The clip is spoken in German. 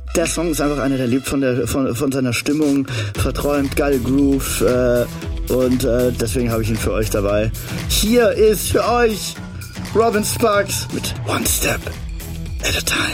der Song ist einfach einer, der lebt von seiner Stimmung, verträumt, geil Groove, und deswegen habe ich ihn für euch dabei. Hier ist für euch Robin Sparks mit One Step at a Time.